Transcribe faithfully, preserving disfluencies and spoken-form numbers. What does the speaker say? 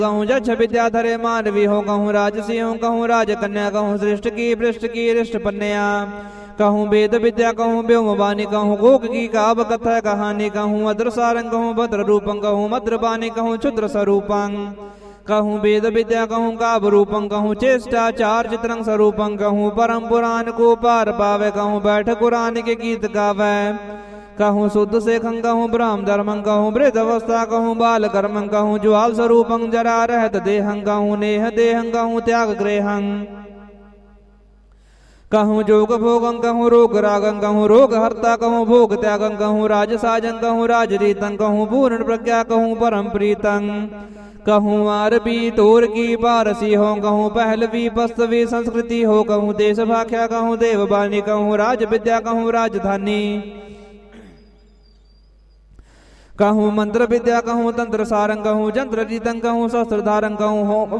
कहूँ जक्ष विद्या धरे मानवी हो, कहूँ राजसी हो, कहूँ राजकन्या, कहूँ श्रेष्ठ की पृष्ठ की रिष्ट पन्या, कहूँ वेद विद्या, कहूँ व्योमवाणी, कहूँ गोक की काव कथा कहानी, कहूँ अद्र सारंग, कहूँ भद्र रूपं, कहूँ मद्र बाणी, कहूँ क्षुद्र स्वरूपं, कहूँ वेद विद्या, कहूँ काव रूपं, कहूँ चेष्टाचार चित्रं स्वरूपं, कहूँ परम पुराण को पार पावे, कहूँ बैठ कुरान के गीत गावे, कहूँ शुद्ध शेखं, कहूँ ब्रह्म धर्मं, कहूँ वृद्ध अवस्था, कहूँ बाल कर्मं, कहूँ ज्वाल स्वरूपं जरा रहत देहं, कहूँ नेह देहं, कहूँ त्याग ग्रेहं, कहूँ जोग भोगं, कहूँ रोग रागं, कहूँ रोग हर्ता, कहूँ भोग त्यागं, कहूँ राज साजं, कहूँ राजरीतं, कहूँ पूर्ण प्रज्ञा, कहूँ परम प्रीतं, कहूँ आरबी तोर की पारसी हो, कहूँ पहलवी पस्तवी संस्कृति हो, कहूँ देश भाख्या, कहूँ देववाणी, कहूँ राज विद्या, कहूँ राजधानी, कहूँ मंत्र विद्या, कहूँ तंत्र सारंग, कहूँ जंत्र रीतं, कहूँ शस्त्र धारं, कहूँ होम